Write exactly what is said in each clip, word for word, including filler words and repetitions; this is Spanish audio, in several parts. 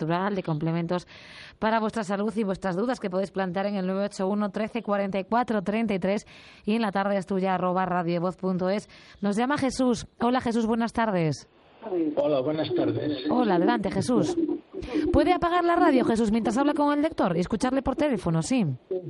Natural, de complementos para vuestra salud y vuestras dudas que podéis plantear en el nueve ocho uno, trece, cuarenta y cuatro, treinta y tres y en la tarde es tuya, arroba radiovoz punto es. Nos llama Jesús. Hola Jesús, buenas tardes. Hola, buenas tardes. Hola, adelante Jesús. ¿Puede apagar la radio, Jesús, mientras habla con el lector y escucharle por teléfono? Sí.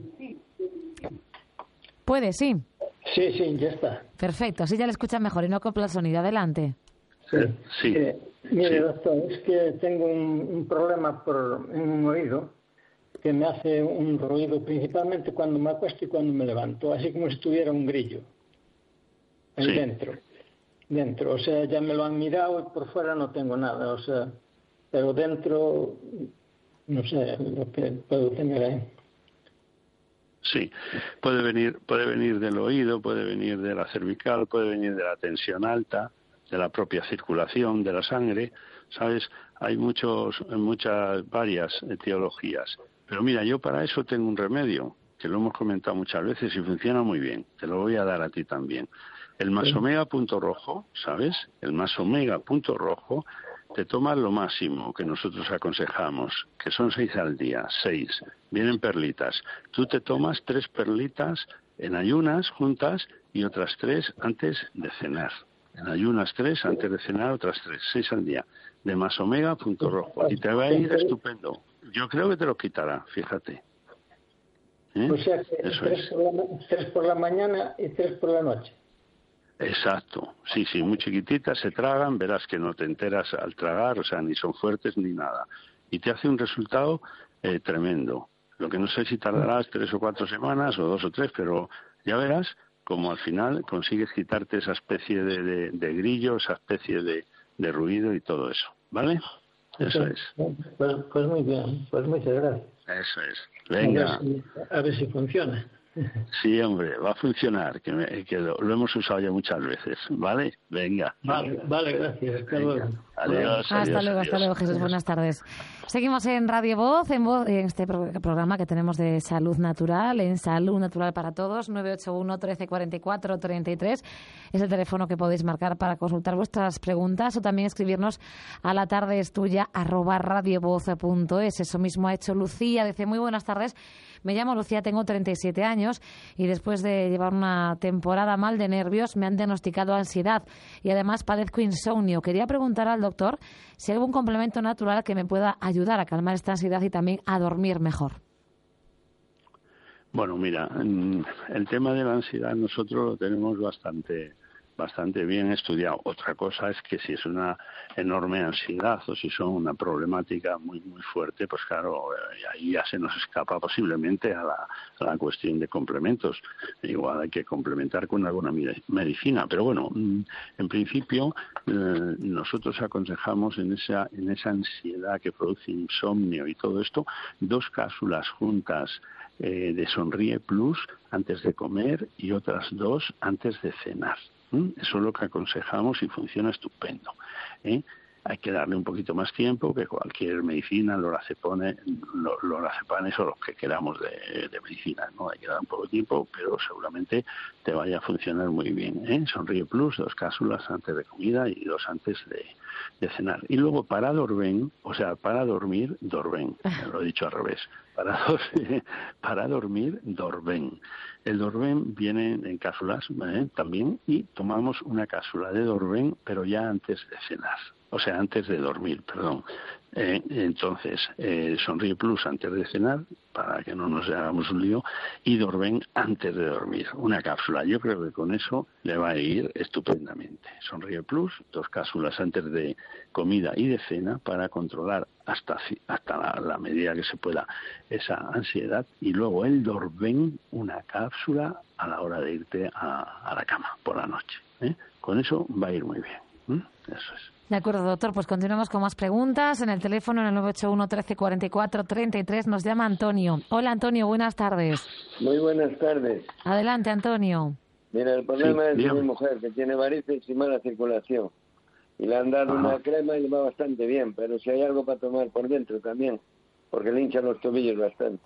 ¿Puede? Sí. Sí, sí, ya está. Perfecto, así ya le escuchan mejor y no acopla el sonido. Adelante. Sí. Sí. Eh, mire, Sí. doctor, es que tengo un, un problema por, en un oído que me hace un ruido principalmente cuando me acuesto y cuando me levanto, así como si tuviera un grillo ahí Sí. dentro. Dentro, o sea, ya me lo han mirado y por fuera no tengo nada, o sea, pero dentro no sé lo que puedo tener ahí. Sí, puede venir, puede venir del oído, puede venir de la cervical, puede venir de la tensión alta, de la propia circulación de la sangre, ¿sabes? Hay muchos, muchas, varias etiologías. Pero mira, yo para eso tengo un remedio, que lo hemos comentado muchas veces y funciona muy bien. Te lo voy a dar a ti también. El más omega punto rojo, ¿sabes? El más omega punto rojo, te tomas lo máximo que nosotros aconsejamos, que son seis al día, seis. Vienen perlitas. Tú te tomas tres perlitas en ayunas juntas y otras tres antes de cenar. En ayunas tres, antes de cenar otras tres, seis al día. De más omega punto rojo. Y te va a ir estupendo. Yo creo que te lo quitará, fíjate. ¿Eh? O sea, que Eso tres, es. por la, tres por la mañana y tres por la noche. Exacto, sí, sí, muy chiquititas, se tragan, verás que no te enteras al tragar, o sea, ni son fuertes ni nada. Y te hace un resultado eh, tremendo. Lo que no sé si tardarás tres o cuatro semanas o dos o tres, pero ya verás como al final consigues quitarte esa especie de, de, de grillo, esa especie de, de ruido y todo eso, ¿vale? Eso es. Pues, pues muy bien, pues muchas gracias. Eso es. Venga. A ver si, a ver si funciona. Sí, hombre, va a funcionar, que, me, que lo, lo hemos usado ya muchas veces, ¿vale? Venga. Vale, vale, gracias. Hasta Venga. luego. Adiós, Hasta adiós, luego, adiós. hasta luego, Jesús. Buenas tardes. Seguimos en Radio Voz, en, Voz, en este pro- programa que tenemos de salud natural, en Salud Natural para Todos, nueve ocho uno, trece, cuarenta y cuatro, treinta y tres. Es el teléfono que podéis marcar para consultar vuestras preguntas o también escribirnos a la tarde es tuya, arroba radiovoz punto es. Eso mismo ha hecho Lucía. Dice, muy buenas tardes. Me llamo Lucía, tengo treinta y siete años y después de llevar una temporada mal de nervios me han diagnosticado ansiedad y además padezco insomnio. Quería preguntar al doctor si hay algún complemento natural que me pueda ayudar a calmar esta ansiedad y también a dormir mejor. Bueno, mira, el tema de la ansiedad nosotros lo tenemos bastante bastante bien estudiado. Otra cosa es que si es una enorme ansiedad o si son una problemática muy muy fuerte, pues claro, ahí ya se nos escapa posiblemente a la, a la cuestión de complementos. Igual hay que complementar con alguna medicina, pero bueno, en principio eh, nosotros aconsejamos en esa en esa ansiedad que produce insomnio y todo esto, dos cápsulas juntas eh, de Sonríe Plus antes de comer y otras dos antes de cenar. Eso es lo que aconsejamos y funciona estupendo. ¿eh? Hay que darle un poquito más tiempo que cualquier medicina, lorazepone, lorazepanes o los que queramos de, de medicina, ¿no? Hay que dar un poco de tiempo, pero seguramente te vaya a funcionar muy bien. ¿eh? Sonríe Plus, dos cápsulas antes de comida y dos antes de, de cenar. Y luego para dormir, o sea, para dormir, Dorven. Lo he dicho al revés. Para, dormir, para dormir, Dorven. El Dorven viene en cápsulas ¿eh? también y tomamos una cápsula de Dorven, pero ya antes de cenar. O sea, antes de dormir, perdón. Eh, entonces, eh, Sonríe Plus antes de cenar, para que no nos hagamos un lío, y Dorven antes de dormir, una cápsula. Yo creo que con eso le va a ir estupendamente. Sonríe Plus, dos cápsulas antes de comida y de cena para controlar hasta, hasta la, la medida que se pueda esa ansiedad. Y luego el Dorven, una cápsula a la hora de irte a, a la cama por la noche. ¿eh? Con eso va a ir muy bien. ¿eh? Eso es. De acuerdo, doctor, pues continuamos con más preguntas. En el teléfono, en el nueve ocho uno, trece, cuarenta y cuatro, treinta y tres, nos llama Antonio. Hola, Antonio, buenas tardes. Muy buenas tardes. Adelante, Antonio. Mira, el problema Sí, es de dígame. mi mujer, que tiene varices y mala circulación. Y le han dado Ajá. una crema y le va bastante bien, pero si hay algo para tomar por dentro también, porque le hinchan los tobillos bastante.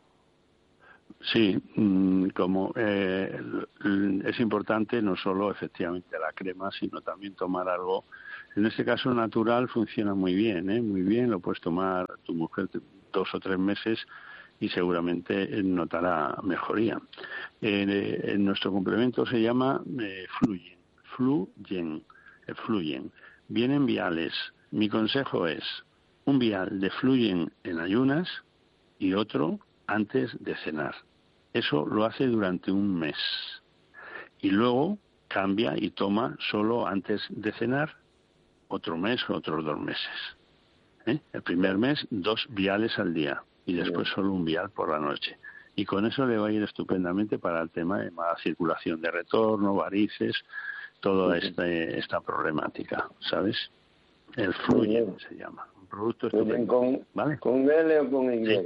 Sí, como eh, es importante no solo efectivamente la crema, sino también tomar algo En este caso natural funciona muy bien, ¿eh? Muy bien, lo puedes tomar tu mujer dos o tres meses y seguramente notará mejoría. Eh, en nuestro complemento se llama eh, Fluyen, Fluyen, eh, Fluyen. Vienen viales. Mi consejo es un vial de Fluyen en ayunas y otro antes de cenar. Eso lo hace durante un mes. Y luego cambia y toma solo antes de cenar otro mes o otros dos meses. ¿Eh? El primer mes, dos viales al día y después solo un vial por la noche. Y con eso le va a ir estupendamente para el tema de mala circulación de retorno, varices, toda esta, esta problemática, ¿sabes? El Fluyen se llama. Un producto estupendo. ¿Con, ¿vale? ¿Con L o con Y? Sí.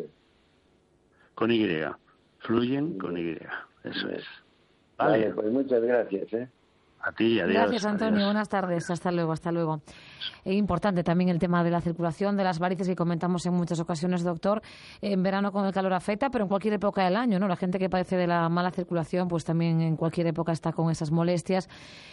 Con Y. Fluyen con Y. Eso es. Vale. Vale, pues muchas gracias, ¿eh? A ti, adiós. Gracias, Antonio. Adiós. Buenas tardes. Hasta luego, hasta luego. Es importante también el tema de la circulación, de las varices que comentamos en muchas ocasiones, doctor. En verano con el calor afecta, pero en cualquier época del año, ¿no? La gente que padece de la mala circulación, pues también en cualquier época está con esas molestias.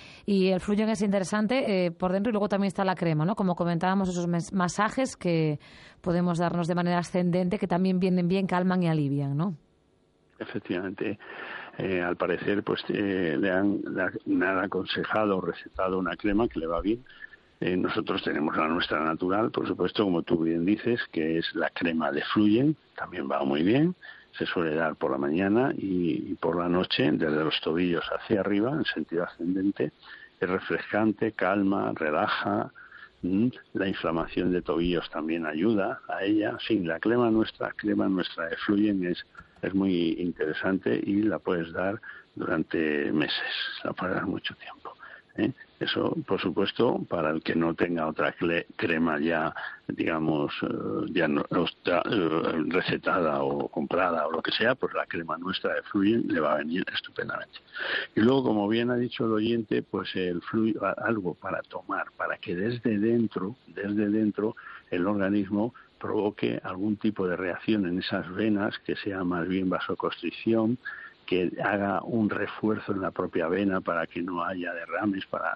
Y el Fluyen es interesante eh, por dentro y luego también está la crema, ¿no? Como comentábamos, esos masajes que podemos darnos de manera ascendente que también vienen bien, calman y alivian, ¿no? Efectivamente. Eh, al parecer, pues eh, le, han, le han aconsejado o recetado una crema que le va bien. Eh, nosotros tenemos la nuestra natural, por supuesto, como tú bien dices, que es la crema de Fluyen, también va muy bien. Se suele dar por la mañana y, y por la noche, desde los tobillos hacia arriba, en sentido ascendente. Es refrescante, calma, relaja. Mm, la inflamación de tobillos también ayuda a ella. Sí, la crema nuestra, crema nuestra de Fluyen es es muy interesante y la puedes dar durante meses, la puedes dar mucho tiempo. ¿eh? Eso, por supuesto, para el que no tenga otra crema ya, digamos, ya no, está, uh, recetada o comprada o lo que sea, pues la crema nuestra de Fluyen le va a venir estupendamente. Y luego, como bien ha dicho el oyente, pues el Fluyen, algo para tomar, para que desde dentro, desde dentro, el organismo provoque algún tipo de reacción en esas venas, que sea más bien vasoconstricción, que haga un refuerzo en la propia vena para que no haya derrames para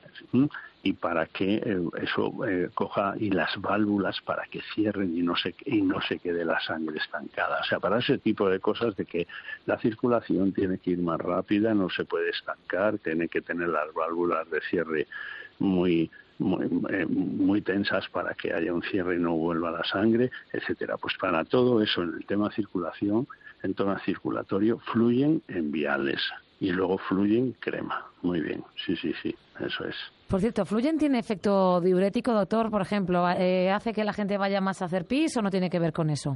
y para que eh, eso eh, coja, y las válvulas para que cierren y no se y no se quede la sangre estancada. O sea, para ese tipo de cosas, de que la circulación tiene que ir más rápida, no se puede estancar, tiene que tener las válvulas de cierre muy Muy, eh, muy tensas para que haya un cierre y no vuelva la sangre, etcétera. Pues para todo eso, en el tema circulación, en tema circulatorio, Fluyen en viales y luego Fluyen crema. Muy bien, sí, sí, sí, eso es. Por cierto, ¿Fluyen tiene efecto diurético, doctor? Por ejemplo, eh, ¿hace que la gente vaya más a hacer pis o no tiene que ver con eso?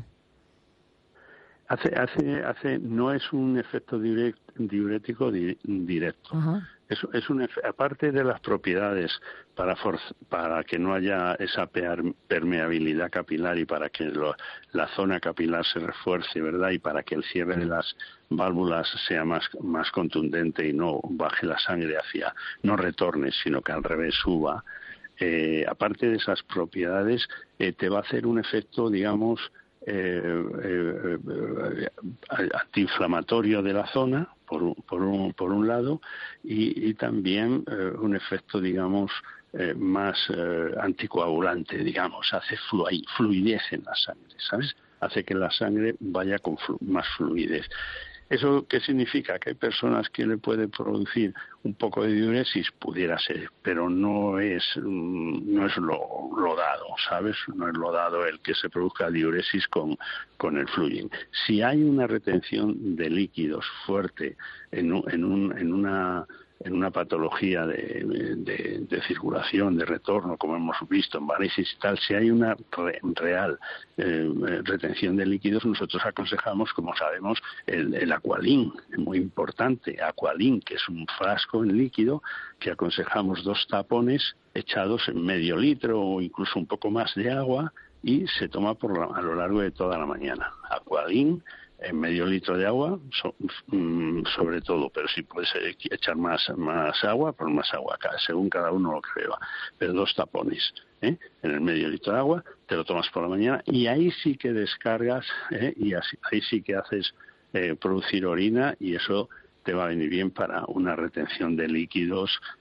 Hace, hace, hace, no es un efecto direct, diurético di, directo. Uh-huh. Es, es un, aparte de las propiedades para, for, para que no haya esa permeabilidad capilar y para que lo, la zona capilar se refuerce, ¿verdad? Y para que el cierre de las válvulas sea más, más contundente y no baje la sangre hacia, no retorne, sino que al revés suba. Eh, aparte de esas propiedades, eh, te va a hacer un efecto, digamos, Eh, eh, eh, antiinflamatorio de la zona, por, por, un, por un lado, y, y también eh, un efecto, digamos, eh, más eh, anticoagulante, digamos, hace flu- fluidez en la sangre, ¿sabes? Hace que la sangre vaya con flu- más fluidez. ¿Eso qué significa? Que hay personas que le puede producir un poco de diuresis, pudiera ser, pero no es no es lo, lo dado, ¿sabes? No es lo dado el que se produzca diuresis con, con el Fluyen. Si hay una retención de líquidos fuerte en, un, en, un, en una en una patología de, de, de circulación, de retorno, como hemos visto en varices y tal, si hay una re, real eh, retención de líquidos, nosotros aconsejamos, como sabemos, el, el Aqualin, muy importante, Aqualin, que es un frasco en líquido, que aconsejamos dos tapones echados en medio litro o incluso un poco más de agua, y se toma por la, a lo largo de toda la mañana. Aqualin, en medio litro de agua, so, mm, sobre todo, pero si puedes echar más más agua, pues más agua, según cada uno lo que beba, pero dos tapones, ¿eh? En el medio litro de agua, te lo tomas por la mañana y ahí sí que descargas, ¿eh? Y así, ahí sí que haces eh, producir orina, y eso te va a venir bien para una retención de líquidos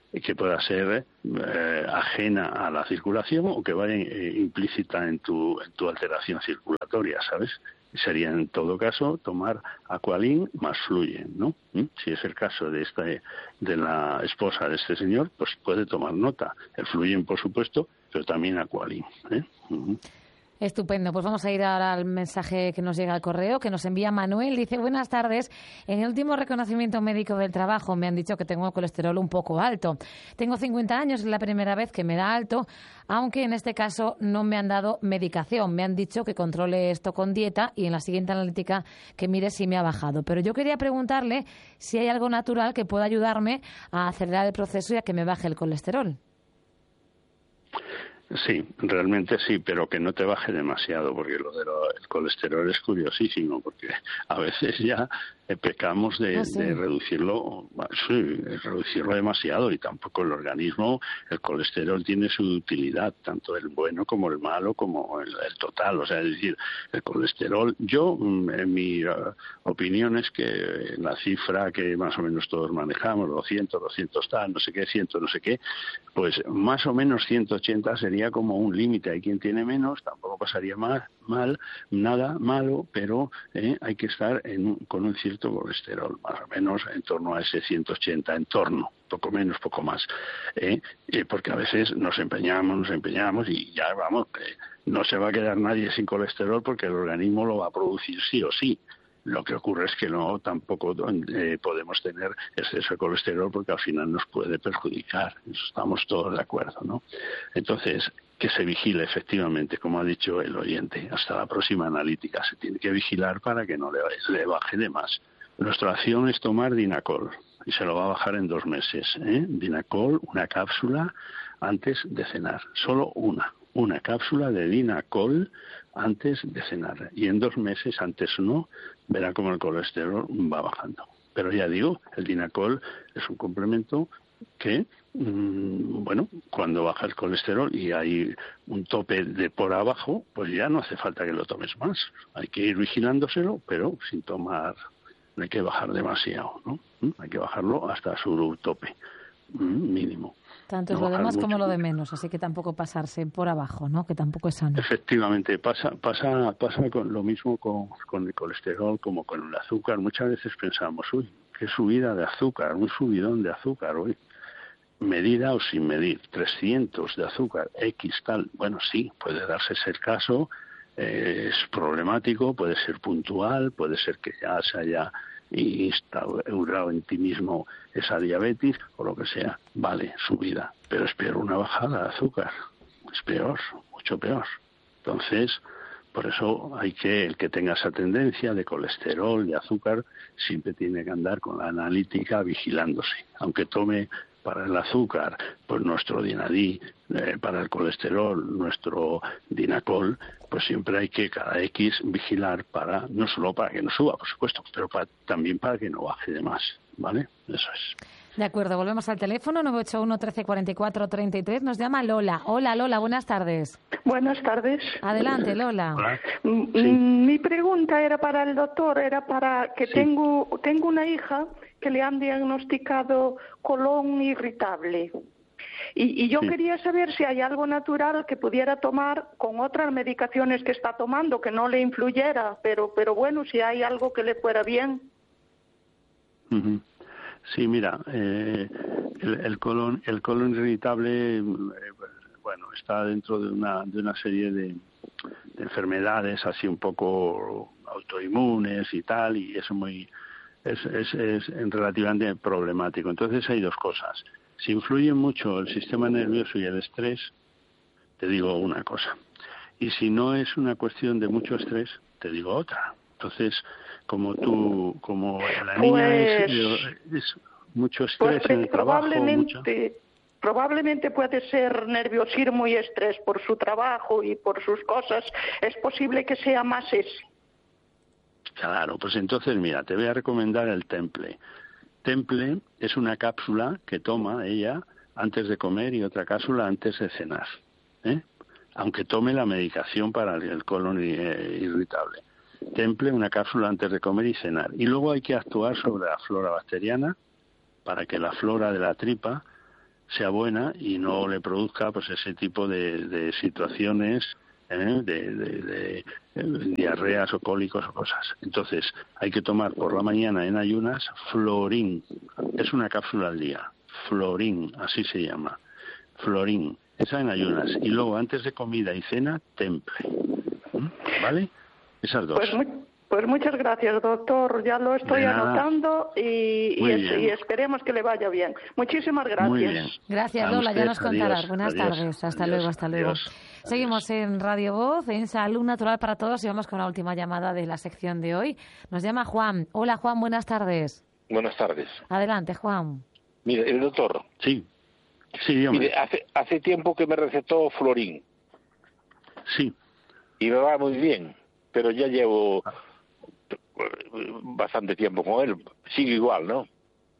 que pueda ser eh, ajena a la circulación o que vaya eh, implícita en tu, en tu alteración circulatoria, ¿sabes? Sería en todo caso tomar Aqualin más Fluyen, ¿no? ¿Mm? Si es el caso de esta de la esposa de este señor, pues puede tomar nota. El Fluyen, por supuesto, pero también Aqualin, ¿eh? Uh-huh. Estupendo, pues vamos a ir ahora al mensaje que nos llega al correo, que nos envía Manuel. Dice, buenas tardes, en el último reconocimiento médico del trabajo me han dicho que tengo el colesterol un poco alto. Tengo cincuenta años, es la primera vez que me da alto, aunque en este caso no me han dado medicación. Me han dicho que controle esto con dieta y en la siguiente analítica que mire si me ha bajado. Pero yo quería preguntarle si hay algo natural que pueda ayudarme a acelerar el proceso y a que me baje el colesterol. Sí, realmente sí, pero que no te baje demasiado, porque lo del colesterol es curiosísimo, porque a veces ya eh, pecamos de, ah, sí. de reducirlo, sí, reducirlo demasiado, y tampoco el organismo, el colesterol tiene su utilidad, tanto el bueno como el malo, como el, el total, o sea, es decir, el colesterol, yo, en mi uh, opinión es que la cifra que más o menos todos manejamos, doscientos, doscientos tal, no sé qué, cien, no sé qué, pues más o menos ciento ochenta sería como un límite. Hay quien tiene menos, tampoco pasaría mal, mal nada malo, pero eh, hay que estar en un, con un cierto colesterol, más o menos en torno a ese ciento ochenta, en torno, poco menos, poco más, eh, eh, porque a veces nos empeñamos, nos empeñamos y ya vamos, eh, no se va a quedar nadie sin colesterol porque el organismo lo va a producir sí o sí. Lo que ocurre es que no tampoco eh, podemos tener exceso de colesterol porque al final nos puede perjudicar. Eso estamos todos de acuerdo, ¿no? Entonces, que se vigile efectivamente, como ha dicho el oyente, hasta la próxima analítica. Se tiene que vigilar para que no le, le baje de más. Nuestra acción es tomar Dinacol y se lo va a bajar en dos meses, ¿eh? Dinacol, una cápsula antes de cenar. Solo una. Una cápsula de Dinacol antes de cenar. Y en dos meses, antes no, verá cómo el colesterol va bajando. Pero ya digo, el Dinacol es un complemento que, mmm, bueno, cuando baja el colesterol y hay un tope de por abajo, pues ya no hace falta que lo tomes más. Hay que ir vigilándoselo, pero sin tomar, no hay que bajar demasiado, ¿no? Hay que bajarlo hasta su tope mínimo. Tanto es no lo de más mucho. Como lo de menos, así que tampoco pasarse por abajo, ¿no? Que tampoco es sano. Efectivamente, pasa pasa pasa con lo mismo con, con el colesterol como con el azúcar. Muchas veces pensamos, uy, qué subida de azúcar, un subidón de azúcar, uy, medida o sin medir, trescientos de azúcar, X tal. Bueno, sí, puede darse ese caso, eh, es problemático, puede ser puntual, puede ser que ya se haya instaurado en ti mismo esa diabetes o lo que sea, vale, subida, pero es peor una bajada de azúcar, es peor, mucho peor. Entonces, por eso hay que, el que tenga esa tendencia de colesterol y azúcar, siempre tiene que andar con la analítica vigilándose, aunque tome para el azúcar, pues nuestro Dinadí, eh, para el colesterol, nuestro Dinacol, pues siempre hay que cada X vigilar para, no solo para que no suba, por supuesto, pero para, también para que no baje de más, ¿vale? Eso es. De acuerdo, volvemos al teléfono, nueve ocho uno, trece, cuarenta y cuatro, treinta y tres, nos llama Lola. Hola, Lola, buenas tardes. Buenas tardes. Adelante, Lola. Hola. Sí. Mi pregunta era para el doctor, era para que sí. tengo, tengo una hija que le han diagnosticado colon irritable. Y, y yo sí. quería saber si hay algo natural que pudiera tomar con otras medicaciones que está tomando, que no le influyera, pero, pero bueno, si hay algo que le fuera bien. Uh-huh. Sí, mira, eh, el, el colon el colon irritable, eh, bueno, está dentro de una de una serie de, de enfermedades así un poco autoinmunes y tal, y es muy es, es, es relativamente problemático. Entonces hay dos cosas. Si influye mucho el sistema nervioso y el estrés, te digo una cosa. Y si no es una cuestión de mucho estrés, te digo otra. Entonces, como tú, como la niña pues, es, es mucho estrés pues, en el trabajo, probablemente, mucho... probablemente puede ser nerviosismo y estrés por su trabajo y por sus cosas. Es posible que sea más ese. Claro, pues entonces mira, te voy a recomendar el Temple. Temple es una cápsula que toma ella antes de comer y otra cápsula antes de cenar, ¿eh? Aunque tome la medicación para el colon irritable. Temple, una cápsula antes de comer y cenar. Y luego hay que actuar sobre la flora bacteriana para que la flora de la tripa sea buena y no le produzca pues ese tipo de, de situaciones ¿eh? de, de, de, de diarreas o cólicos o cosas. Entonces hay que tomar por la mañana en ayunas Florín, es una cápsula al día, Florín, así se llama, Florín, esa en ayunas, y luego antes de comida y cena Temple, ¿vale? Esas dos. Pues, muy, pues muchas gracias, doctor. Ya lo estoy anotando y, y, es, y esperemos que le vaya bien. Muchísimas gracias. Muy bien. Gracias, Lola. Ya nos contarás. Buenas adiós, tardes. Hasta adiós, luego, hasta luego. Adiós. Seguimos en Radio Voz, en Salud Natural para Todos, y vamos con la última llamada de la sección de hoy. Nos llama Juan. Hola, Juan. Buenas tardes. Buenas tardes. Adelante, Juan. Mire, el doctor. Sí. Sí, Mire, hace, hace tiempo que me recetó Florín. Sí. Y me va muy bien, pero ya llevo bastante tiempo con él. Sigue igual, ¿no?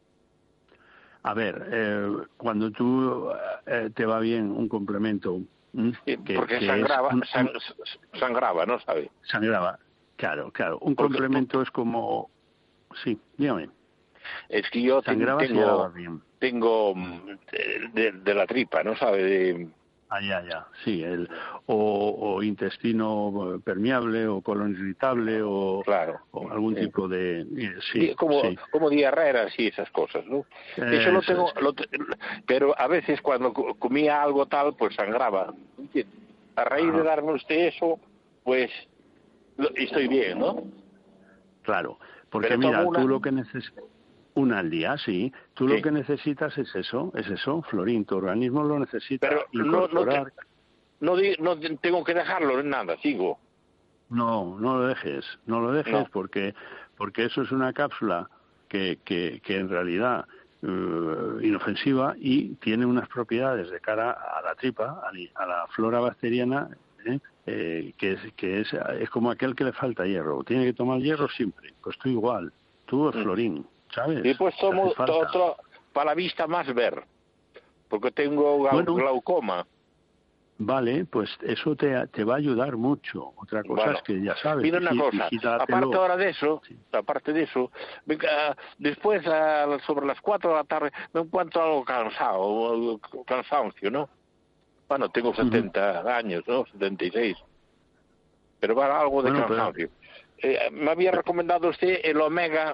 A ver, eh, cuando tú eh, te va bien un complemento... Que, Porque que sangraba, un, sang, sangraba, ¿no sabe? Sangraba, claro, claro. Un Porque, complemento es como... Sí, dígame. Es que yo sangraba tengo, bien. tengo de, de la tripa, ¿no sabe? De... Ah, ya, ya, sí, el, o, o intestino permeable, o colon irritable, o, claro. o algún sí. tipo de... Sí, sí, como, sí. como diarreas y esas cosas, ¿no? Eh, eso lo tengo, es. lo te, pero a veces cuando comía algo tal, pues sangraba. A raíz Ajá. de darme usted eso, pues lo, estoy bien, ¿no? Claro, porque pero mira, una... tú lo que necesitas... Una al día, sí. Tú sí. lo que necesitas es eso, es eso, Florín. Tu organismo lo necesita. Pero incorporar. No, no, te, no, no tengo que dejarlo en nada, sigo. No, no lo dejes, no lo dejes, no. porque porque eso es una cápsula que, que, que en realidad uh, inofensiva y tiene unas propiedades de cara a la tripa, a, a la flora bacteriana, ¿eh? Eh, que, es, que es, es como aquel que le falta hierro. Tiene que tomar hierro siempre. Pues tú igual. Tú, Florín. ¿Sabes? Y pues tomo otro para la vista más ver, porque tengo bueno, glaucoma. Vale, pues eso te, te va a ayudar mucho. Otra cosa bueno, es que ya sabes. Mira una cosa, aparte ahora de eso, sí. aparte de eso, después a, sobre las cuatro de la tarde me encuentro algo cansado, cansancio, ¿no? Bueno, tengo setenta uh-huh. años, ¿no? setenta y seis. Pero va algo de bueno, cansancio. Pero... Eh, me había recomendado usted el omega...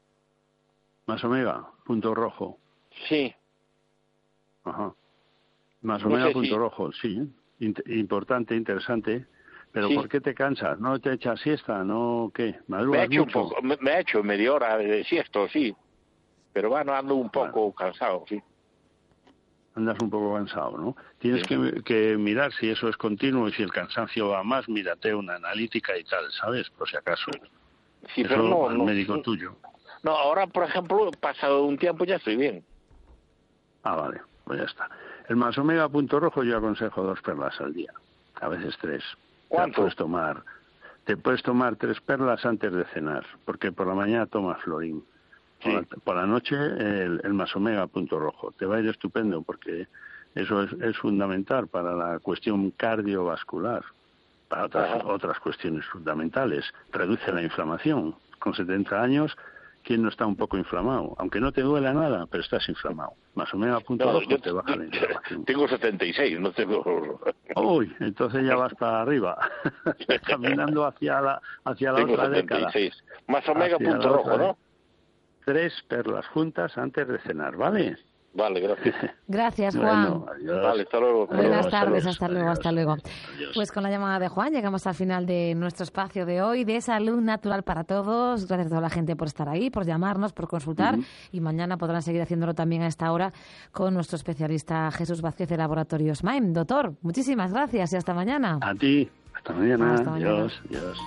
Más omega, punto rojo. Sí. Ajá. Más omega, no sé punto si... rojo, sí. Int- importante, interesante. Pero sí. ¿por qué te cansas? ¿No te echas siesta? ¿No qué? Me he hecho mucho? un poco, me, me he hecho media hora de siesta, sí. Pero bueno, ando un poco bueno. cansado, sí. Andas un poco cansado, ¿no? Tienes sí. que, que mirar si eso es continuo y si el cansancio va más, mírate una analítica y tal, ¿sabes? Por si acaso. Sí, eso pero no, al no, médico no. tuyo. No, ahora, por ejemplo, pasado un tiempo ya estoy bien. Ah, vale, pues ya está. El más omega punto rojo yo aconsejo dos perlas al día, a veces tres. ¿Cuánto? Te puedes tomar, te puedes tomar tres perlas antes de cenar, porque por la mañana tomas Florín. Sí. Por, la, por la noche el, el más omega punto rojo. Te va a ir estupendo, porque eso es, es fundamental para la cuestión cardiovascular, para otras, otras cuestiones fundamentales. Reduce la inflamación. Con setenta años... ¿Quién no está un poco inflamado? Aunque no te duela nada, pero estás inflamado. Más o menos a punto no, yo, te baja yo, la inflamación. Tengo setenta y seis, no tengo... Uy, entonces ya vas para arriba. Caminando hacia la, hacia la tengo otra setenta y seis. década. Más omega punto rojo, ¿no? Tres perlas juntas antes de cenar, ¿vale? Vale, gracias. Gracias, Juan. Bueno, adiós. Vale, hasta luego. Buenas tardes, hasta luego, adiós. hasta luego. Adiós. Pues con la llamada de Juan llegamos al final de nuestro espacio de hoy de Salud Natural para Todos. Gracias a toda la gente por estar ahí, por llamarnos, por consultar. Uh-huh. Y mañana podrán seguir haciéndolo también a esta hora con nuestro especialista Jesús Vázquez de Laboratorios M A I M. Doctor, muchísimas gracias y hasta mañana. A ti, hasta mañana. Hasta mañana. Adiós, adiós.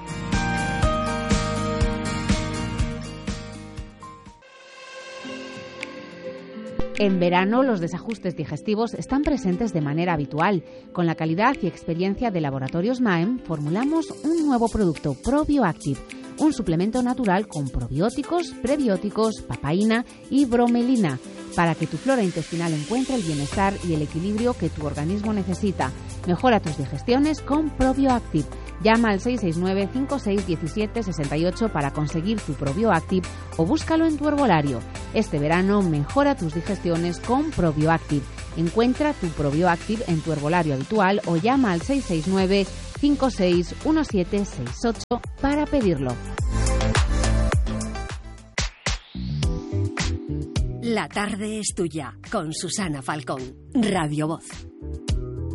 En verano, los desajustes digestivos están presentes de manera habitual. Con la calidad y experiencia de Laboratorios M A E M, formulamos un nuevo producto, ProBioActive, un suplemento natural con probióticos, prebióticos, papaína y bromelina, para que tu flora intestinal encuentre el bienestar y el equilibrio que tu organismo necesita. Mejora tus digestiones con ProbioActive. Llama al seis seis nueve, cinco seis uno siete, seis ocho para conseguir tu ProbioActive o búscalo en tu herbolario. Este verano mejora tus digestiones con ProbioActive. Encuentra tu ProbioActive en tu herbolario habitual o llama al seis seis nueve, cinco seis uno siete, seis ocho para pedirlo. La tarde es tuya con Susana Falcón, Radio Voz.